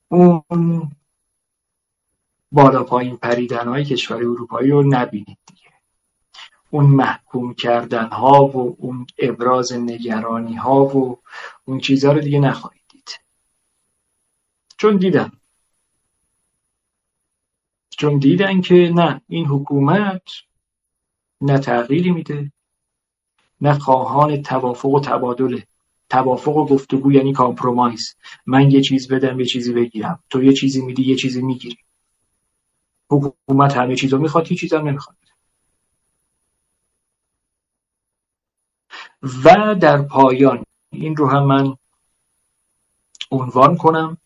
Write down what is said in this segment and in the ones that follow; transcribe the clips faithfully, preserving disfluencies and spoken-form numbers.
اون بالا پایین پریدن های کشور اروپایی رو نبینید دیگه. اون محکوم کردن ها و اون ابراز نگرانی ها و اون چیزها رو دیگه نخواهید دید، چون دیدن چون دیدن که نه، این حکومت نه تغییری میده، نه خواهان توافق و تبادله. توافق و گفتگو یعنی کامپرومایز، من یه چیز بدم یه چیزی بگیرم، تو یه چیزی میدی یه چیزی میگیری. حکومت همه چیزو میخواد، هیچ چیزم نمیخواد. و در پایان این رو هم من عنوان کنم،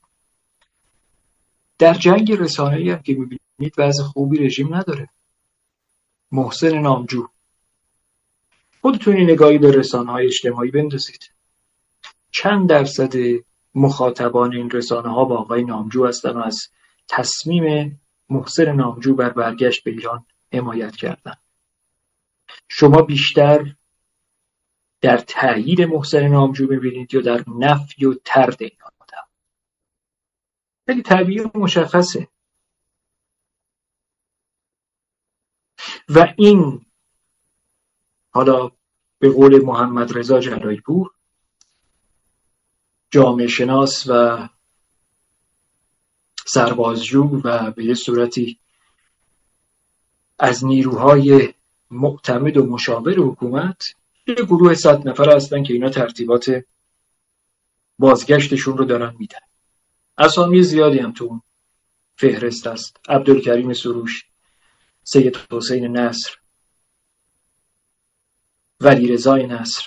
در جنگ رسانه‌ای هم که میبینید وضع خوبی رژیم نداره. محسن نامجو، خودتون این نگاهی به رسانه‌های اجتماعی بندازید، چند درصد مخاطبان این رسانه‌ها با آقای نامجو هستن و از تصمیم محسن نامجو بر برگشت به ایران حمایت کردن. شما بیشتر در تأیید محسن نامجو ببینید یا در نفی و طرد این آدم؟ خیلی طبیعی و مشخصه. و این حالا به قول محمد رضا جلایی پور، جامعه شناس و سربازجو و به یه صورتی از نیروهای معتمد و مشاور حکومت، یه گروه صد نفر هستن که اینا ترتیبات بازگشتشون رو دارن میدن. اسامی زیادی هم تو اون فهرست هست: عبدالکریم سروش، سید حسین نصر، ولی رضای نصر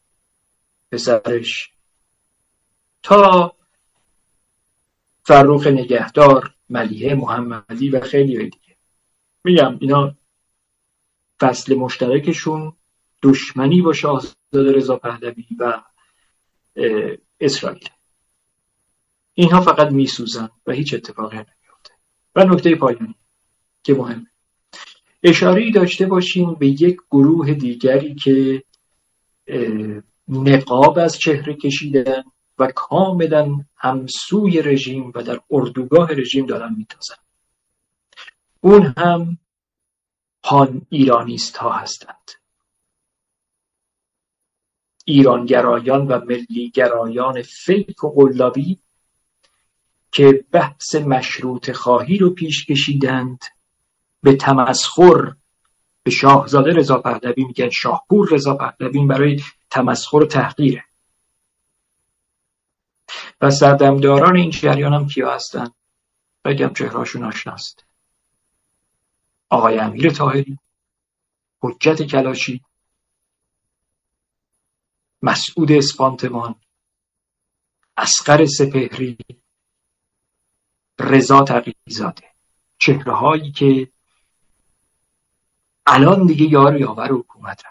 پسرش، تا فرخ نگهدار، ملیحه محمدی و خیلی دیگه. میگم اینا فصل مشترکشون دشمنی با شاهزاده رضا پهلوی و اسرائیل. اینها فقط میسوزن و هیچ اتفاقی نمیفته. و نکته پایانی که مهمه، اشاره‌ای داشته باشیم به یک گروه دیگری که نقاب از چهره کشیدن و کاملا همسوی رژیم و در اردوگاه رژیم دارن میتازن. اون هم پان ایرانیست ها هستند. ایرانگرایان و ملیگرایان فیک و قلابی که بحث مشروط خواهی رو پیش کشیدند، به تمسخر به شاهزاده رضا پهلوی میگن شاهپور رضا پهلوی، برای تمسخر و تحقیره. و سردمداران این جریان هم کیا هستن؟ بگم چهرهاشون آشناست: آقای امیر طاهری، حجت کلاشی، مسعود اسپانتمان، اصغر سپهری، رضا تقی‌زاده. چهره‌هایی که الان دیگه یار یاور حکومتن.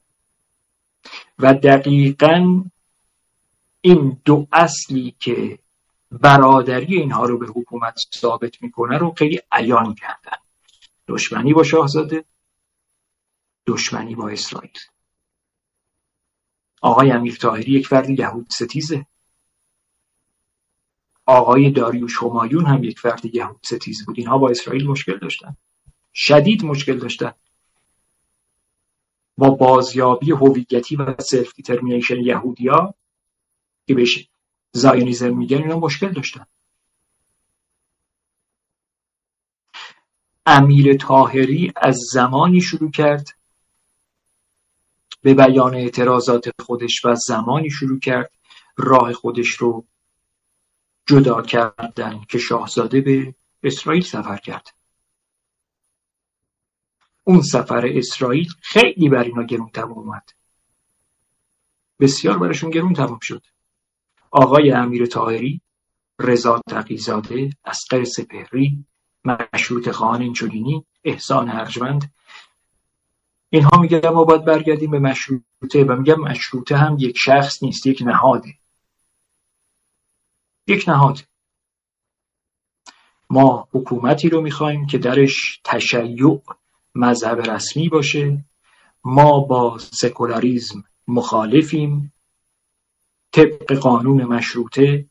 و دقیقاً این دو اصلی که برادری اینها رو به حکومت ثابت میکنه رو خیلی عیان کردن: دشمنی با شاهزاده، دشمنی با اسرائیل. آقای امیر طاهری یک فرد یهود ستیزه. آقای داریوش همایون هم یک فرد یهود ستیز بود. اینها با اسرائیل مشکل داشتن، شدید مشکل داشتن. با بازیابی هویتی و سلف دیترمینیشن یهودیا که بهش زایونیزم میگن، اینا مشکل داشتن. امیر طاهری از زمانی شروع کرد به بیان اعتراضات خودش و زمانی شروع کرد راه خودش رو جدا کردن که شاهزاده به اسرائیل سفر کرد. اون سفر اسرائیل خیلی بر اینا گرون تمام اومد، بسیار برشون گرون تمام شد. آقای امیر طاهری، رضا تقی‌زاده، اصغر سپهری، مشروطه خواهان اینچنینی، احسان ارجمند، اینها میگن ما باید برگردیم به مشروطه. و میگم مشروطه هم یک شخص نیست، یک نهاده. یک نهاد. ما حکومتی رو میخوایم که درش تشیع مذهب رسمی باشه. ما با سکولاریسم مخالفیم. طبق قانون مشروطه